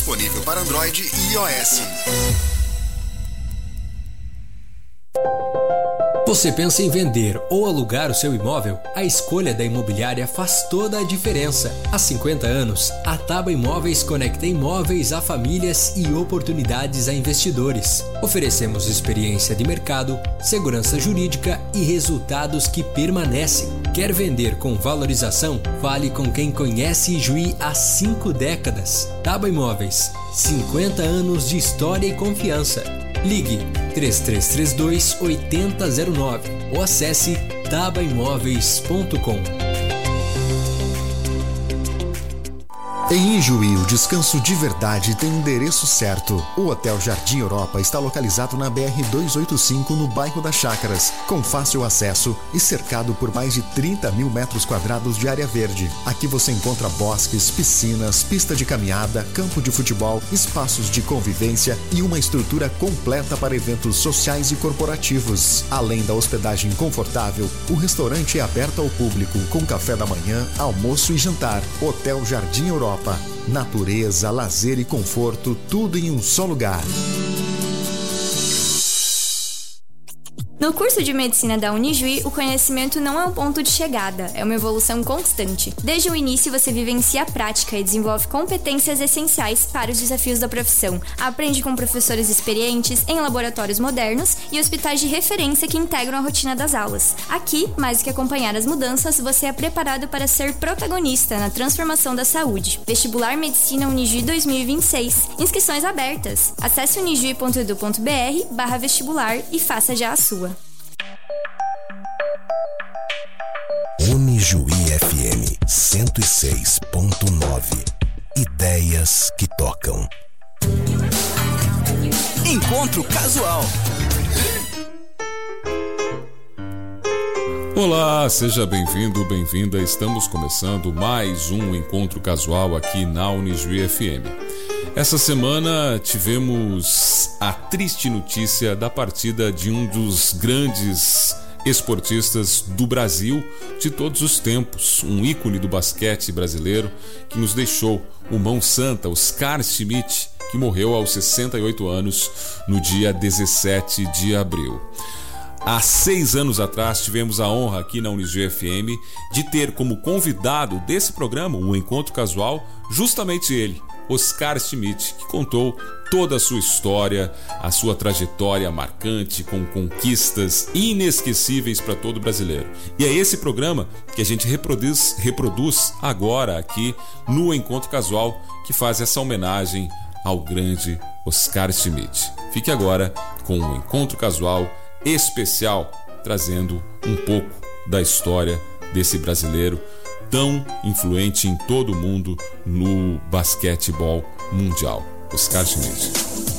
disponível para Android e iOS. Você pensa em vender ou alugar o seu imóvel? A escolha da imobiliária faz toda a diferença. Há 50 anos, a Taba Imóveis conecta imóveis a famílias e oportunidades a investidores. Oferecemos experiência de mercado, segurança jurídica e resultados que permanecem. Quer vender com valorização? Fale com quem conhece Ijuí há 5 décadas. Taba Imóveis, 50 anos de história e confiança. Ligue 3332-8009 ou acesse tabaimóveis.com. Em Ijuí, o descanso de verdade tem endereço certo. O Hotel Jardim Europa está localizado na BR-285, no bairro das Chácaras, com fácil acesso e cercado por mais de 30 mil metros quadrados de área verde. Aqui você encontra bosques, piscinas, pista de caminhada, campo de futebol, espaços de convivência e uma estrutura completa para eventos sociais e corporativos. Além da hospedagem confortável, o restaurante é aberto ao público, com café da manhã, almoço e jantar. Hotel Jardim Europa. Natureza, lazer e conforto, tudo em um só lugar. No curso de Medicina da Unijuí, o conhecimento não é um ponto de chegada, é uma evolução constante. Desde o início, você vivencia a prática e desenvolve competências essenciais para os desafios da profissão. Aprende com professores experientes, em laboratórios modernos e hospitais de referência que integram a rotina das aulas. Aqui, mais do que acompanhar as mudanças, você é preparado para ser protagonista na transformação da saúde. Vestibular Medicina Unijuí 2026. Inscrições abertas. Acesse unijuí.edu.br/vestibular e faça já a sua. Unijuí FM 106.9. Ideias que tocam. Encontro Casual. Olá, seja bem-vindo, bem-vinda. Estamos começando mais um Encontro Casual aqui na Unijuí FM. Essa semana tivemos a triste notícia da partida de um dos grandes esportistas do Brasil de todos os tempos, um ícone do basquete brasileiro que nos deixou, o mão santa, Oscar Schmidt, que morreu aos 68 anos no dia 17 de abril. Há 6 anos atrás tivemos a honra aqui na Unijuí FM de ter como convidado desse programa, o Encontro Casual, justamente ele, Oscar Schmidt, que contou toda a sua história, a sua trajetória marcante, com conquistas inesquecíveis para todo brasileiro. E é esse programa que a gente reproduz agora aqui no Encontro Casual, que faz essa homenagem ao grande Oscar Schmidt. Fique agora com um Encontro Casual especial, trazendo um pouco da história desse brasileiro tão influente em todo o mundo no basquetebol mundial, Oscar Schmidt.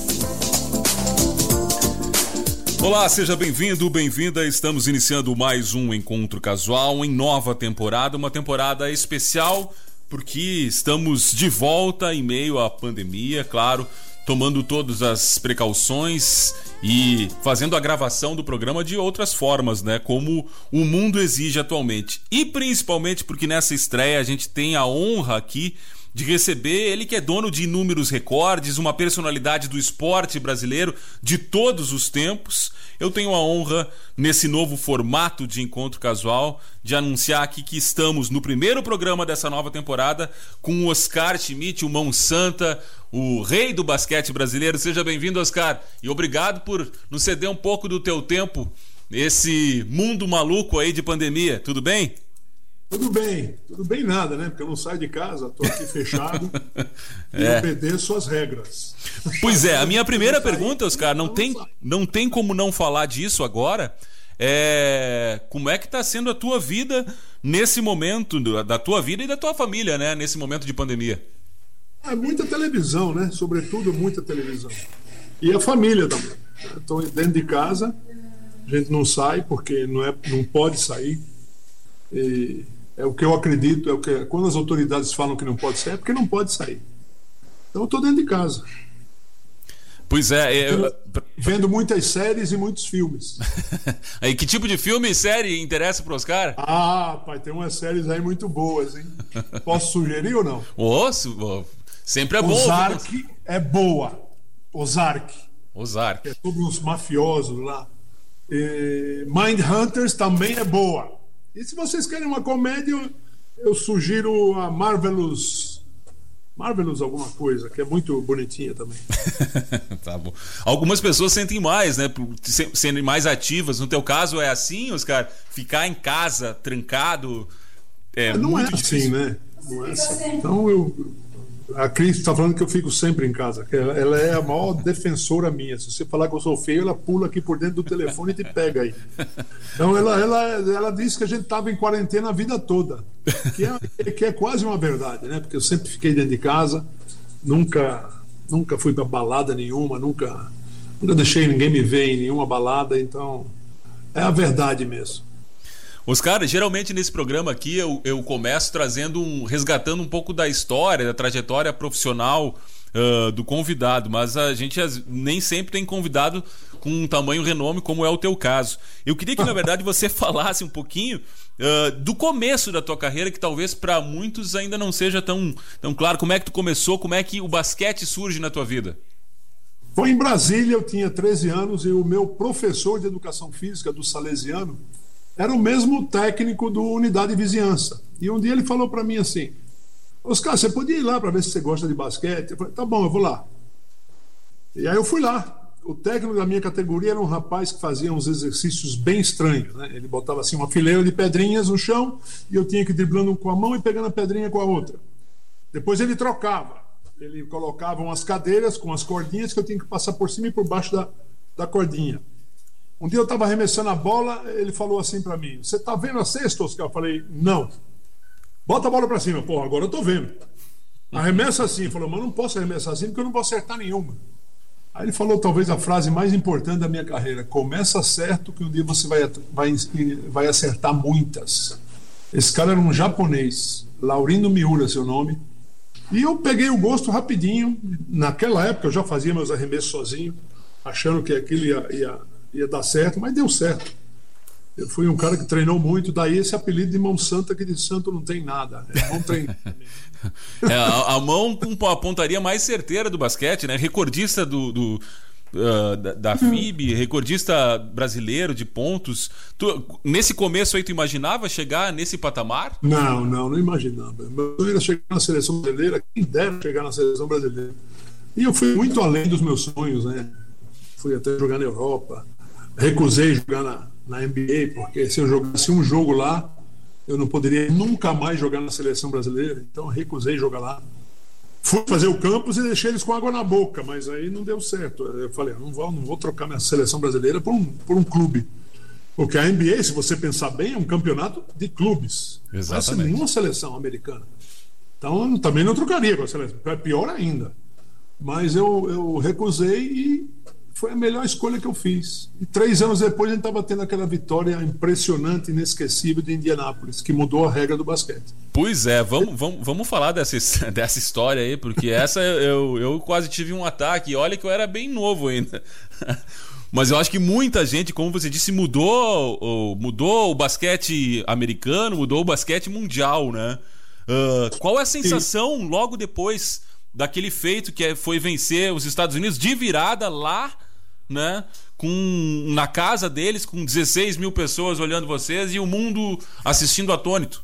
Olá, seja bem-vindo, bem-vinda. Estamos iniciando mais um Encontro Casual em nova temporada, uma temporada especial porque estamos de volta em meio à pandemia, claro, tomando todas as precauções e fazendo a gravação do programa de outras formas, né? Como o mundo exige atualmente. E principalmente porque nessa estreia a gente tem a honra aqui de receber ele, que é dono de inúmeros recordes, uma personalidade do esporte brasileiro de todos os tempos. Eu tenho a honra, nesse novo formato de Encontro Casual, de anunciar aqui que estamos no primeiro programa dessa nova temporada com o Oscar Schmidt, o mão santa, o rei do basquete brasileiro. Seja bem-vindo, Oscar, e obrigado por nos ceder um pouco do teu tempo nesse mundo maluco aí de pandemia. Tudo bem? Tudo bem nada, né? Porque eu não saio de casa, estou aqui fechado e obedeço as regras. Pois é, a minha primeira pergunta, Oscar, não tem como não falar disso agora. Como é que está sendo a tua vida nesse momento, da tua vida e da tua família, né? Nesse momento de pandemia? É muita televisão, né? Sobretudo muita televisão. E a família também. Estou dentro de casa, a gente não sai porque não pode sair. E é o que eu acredito, quando as autoridades falam que não pode sair, é porque não pode sair. Então eu estou dentro de casa. Pois é. Vendo muitas séries e muitos filmes. Aí, que tipo de filme e série interessa pro Oscar? Pai, tem umas séries aí muito boas, hein? Posso sugerir ou não? Sempre é bom. é boa. Ozark. Ozark. Que é sobre uns mafiosos lá. Mindhunters também é boa. E se vocês querem uma comédia, eu sugiro a Marvelous alguma coisa, que é muito bonitinha também. Tá bom. Algumas pessoas sentem mais, né? Sendo mais ativas. No teu caso é assim, Oscar? Ficar em casa, trancado, não muito é difícil. assim, né? Não é assim. Então a Cris está falando que eu fico sempre em casa. Que ela é a maior defensora minha. Se você falar que eu sou feio, ela pula aqui por dentro do telefone e te pega aí. Então ela disse que a gente estava em quarentena a vida toda, que é quase uma verdade, né? Porque eu sempre fiquei dentro de casa, nunca fui para balada nenhuma, nunca deixei ninguém me ver em nenhuma balada. Então é a verdade mesmo. Oscar, geralmente nesse programa aqui eu começo resgatando um pouco da história, da trajetória profissional do convidado, mas a gente nem sempre tem convidado com um tamanho renome como é o teu caso. Eu queria que na verdade você falasse um pouquinho do começo da tua carreira, que talvez para muitos ainda não seja tão claro. Como é que tu começou, como é que o basquete surge na tua vida? Foi em Brasília, eu tinha 13 anos e o meu professor de educação física do Salesiano era o mesmo técnico do Unidade de Vizinhança. E um dia ele falou para mim assim: Oscar, você podia ir lá para ver se você gosta de basquete? Eu falei, tá bom, eu vou lá. E aí eu fui lá. O técnico da minha categoria era um rapaz que fazia uns exercícios bem estranhos, né? Ele botava assim uma fileira de pedrinhas no chão e eu tinha que ir driblando com a mão e pegando a pedrinha com a outra. Depois ele trocava. Ele colocava umas cadeiras com as cordinhas que eu tinha que passar por cima e por baixo da cordinha. Um dia eu estava arremessando a bola, ele falou assim para mim: você tá vendo a cesta, Oscar? Eu falei, não. Bota a bola para cima. Pô, agora eu tô vendo. Arremessa assim. Ele falou, mas não posso arremessar assim porque eu não vou acertar nenhuma. Aí ele falou talvez a frase mais importante da minha carreira: começa certo que um dia você vai acertar muitas. Esse cara era um japonês, Laurindo Miura, seu nome. E eu peguei o gosto rapidinho. Naquela época eu já fazia meus arremessos sozinho, achando que aquilo ia dar certo, mas deu certo. Eu fui um cara que treinou muito, daí esse apelido de mão santa, que de santo não tem nada. É mão treino. A mão com a pontaria mais certeira do basquete, né? Recordista da FIB, recordista brasileiro de pontos. Nesse começo aí, tu imaginava chegar nesse patamar? Não imaginava. Meu sonho era chegar na seleção brasileira, quem dera chegar na seleção brasileira. E eu fui muito além dos meus sonhos, né? Fui até jogar na Europa. Recusei jogar na NBA, porque se eu jogasse um jogo lá, eu não poderia nunca mais jogar na seleção brasileira. Então recusei jogar lá. Fui fazer o campus e deixei eles com água na boca, mas aí não deu certo. Eu falei, não vou trocar minha seleção brasileira por um clube. Porque a NBA, se você pensar bem, é um campeonato de clubes. Exatamente. Não é nenhuma seleção americana. Então também não trocaria com a seleção. É pior ainda. Mas eu recusei e foi a melhor escolha que eu fiz. E 3 anos depois a gente estava tendo aquela vitória impressionante, inesquecível de Indianápolis, que mudou a regra do basquete. Pois é, vamos falar dessa história aí, porque essa eu quase tive um ataque. Olha que eu era bem novo ainda. Mas eu acho que muita gente, como você disse, mudou o basquete americano, mudou o basquete mundial, né? Qual é a sensação logo depois daquele feito que foi vencer os Estados Unidos de virada lá, né? Na casa deles, com 16 mil pessoas olhando vocês e o mundo assistindo atônito?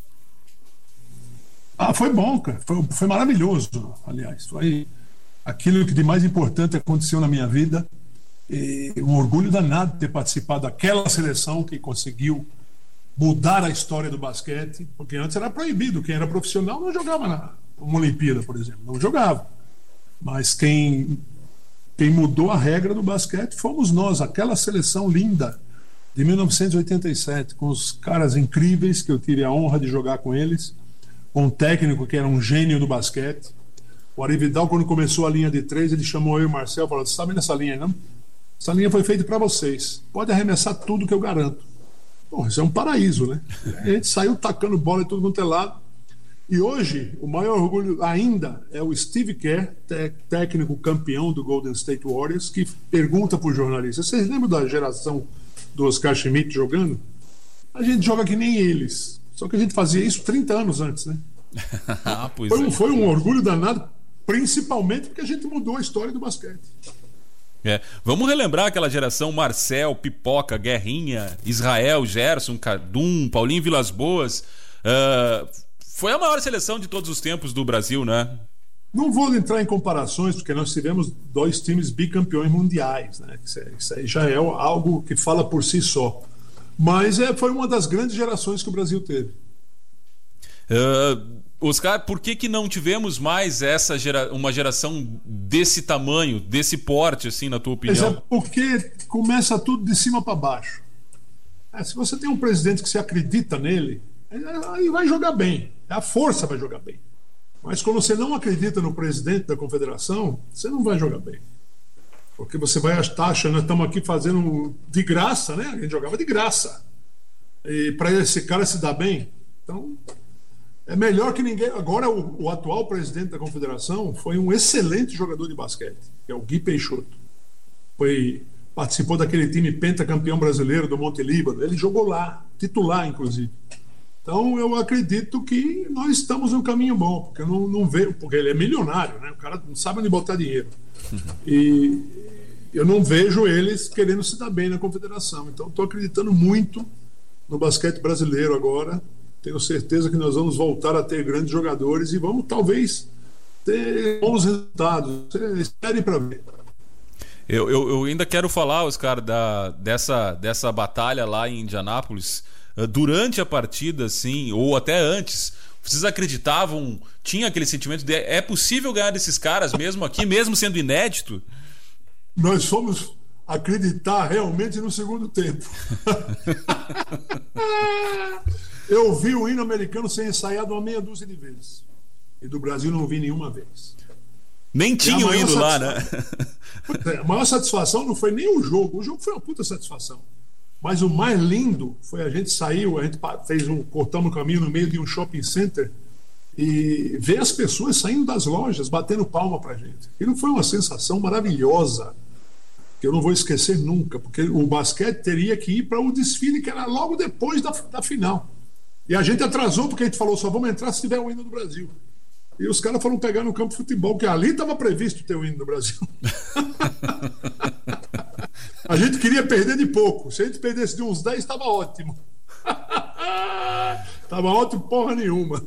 Foi bom, cara. Foi maravilhoso, aliás. Foi aquilo que de mais importante aconteceu na minha vida. E um orgulho danado de ter participado daquela seleção que conseguiu mudar a história do basquete, porque antes era proibido. Quem era profissional não jogava numa Olimpíada, por exemplo. Não jogava. Mas quem mudou a regra do basquete fomos nós, aquela seleção linda de 1987, com os caras incríveis que eu tive a honra de jogar com eles, com um técnico que era um gênio do basquete. O Ari Vidal, quando começou a linha de 3, ele chamou eu e o Marcel e falou: você está vendo essa linha aí, não? Essa linha foi feita para vocês. Pode arremessar tudo que eu garanto. Bom, isso é um paraíso, né? A gente saiu tacando bola em tudo quanto é lado. E hoje, o maior orgulho ainda é o Steve Kerr, técnico campeão do Golden State Warriors, que pergunta para os jornalistas: vocês lembram da geração do Oscar Schmidt jogando? A gente joga que nem eles. Só que a gente fazia isso 30 anos antes, né? Pois foi um orgulho danado Principalmente porque a gente mudou a história do basquete. Vamos relembrar aquela geração: Marcel, Pipoca, Guerrinha, Israel, Gerson, Cadum, Paulinho Vilas Boas. Foi a maior seleção de todos os tempos do Brasil, né? Não vou entrar em comparações, porque nós tivemos 2 times bicampeões mundiais, né? Isso aí já é algo que fala por si só. Mas foi uma das grandes gerações que o Brasil teve. Oscar, por que não tivemos mais uma geração desse tamanho, desse porte, assim, na tua opinião? É porque começa tudo de cima para baixo. Se você tem um presidente que se acredita nele, aí vai jogar bem. A força vai jogar bem. Mas quando você não acredita no presidente da confederação, você não vai jogar bem. Porque você vai estar achando, nós estamos aqui fazendo de graça, né? A gente jogava de graça. E para esse cara se dar bem, então é melhor que ninguém. Agora, o atual presidente da confederação foi um excelente jogador de basquete, que é o Gui Peixoto. Participou daquele time pentacampeão brasileiro do Monte Líbano. Ele jogou lá, titular, inclusive. Então, eu acredito que nós estamos no caminho bom, porque eu não vejo, porque ele é milionário, né? O cara não sabe onde botar dinheiro. E eu não vejo eles querendo se dar bem na confederação. Então, estou acreditando muito no basquete brasileiro agora. Tenho certeza que nós vamos voltar a ter grandes jogadores e vamos, talvez, ter bons resultados. Esperem para ver. Eu ainda quero falar, Oscar, dessa batalha lá em Indianápolis. Durante a partida, assim, ou até antes, vocês acreditavam, tinha aquele sentimento de é possível ganhar desses caras mesmo aqui, mesmo sendo inédito? Nós fomos acreditar realmente no segundo tempo. Eu vi o hino americano ser ensaiado uma meia dúzia de vezes. E do Brasil não vi nenhuma vez. Nem tinha o hino lá, né? A maior satisfação não foi nem o jogo. O jogo foi uma puta satisfação. Mas o mais lindo foi a gente saiu, a gente cortamos o caminho no meio de um shopping center e ver as pessoas saindo das lojas, batendo palma pra gente. Aquilo foi uma sensação maravilhosa, que eu não vou esquecer nunca, porque o basquete teria que ir para o desfile, que era logo depois da final. E a gente atrasou, porque a gente falou, só vamos entrar se tiver o hino do Brasil. E os caras foram pegar no campo de futebol, que ali estava previsto ter o hino do Brasil. A gente queria perder de pouco. Se a gente perdesse de uns 10, estava ótimo. Estava ótimo porra nenhuma.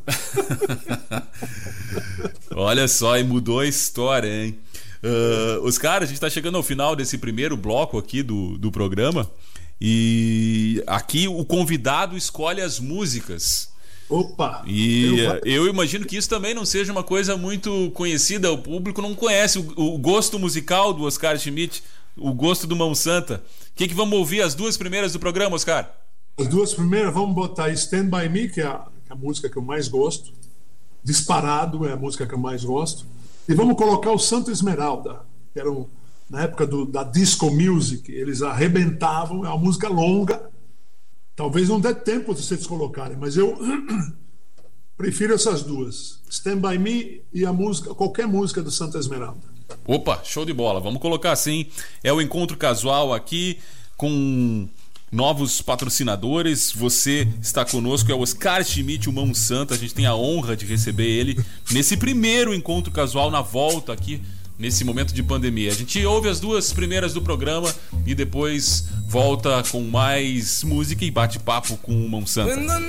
Olha só, e mudou a história, hein? Oscar, a gente está chegando ao final desse primeiro bloco aqui do programa. E aqui o convidado escolhe as músicas. Opa! E eu imagino que isso também não seja uma coisa muito conhecida. O público não conhece o gosto musical do Oscar Schmidt, o gosto do Mão Santa. O que vamos ouvir as 2 primeiras do programa, Oscar? As 2 primeiras, vamos botar Stand By Me, que é a música que eu mais gosto. Disparado é a música que eu mais gosto. E vamos colocar o Santa Esmeralda, que era na época da disco music. Eles arrebentavam, é uma música longa. Talvez não dê tempo de vocês colocarem, mas eu prefiro essas 2. Stand By Me e qualquer música do Santa Esmeralda. Opa, show de bola. Vamos colocar assim. É o Encontro Casual aqui com novos patrocinadores. Você está conosco, é o Oscar Schmidt, o Mão Santa. A gente tem a honra de receber ele nesse primeiro Encontro Casual na volta aqui, nesse momento de pandemia. A gente ouve as 2 primeiras do programa e depois volta com mais música e bate-papo com o Mão Santa.